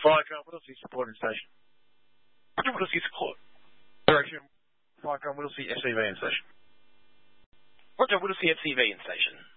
Fire Drum Whittlesea supporting station. Whittlesea support. Direction, Fire Drum Whittlesea FCV in station. Roger, Whittlesea FCV in station.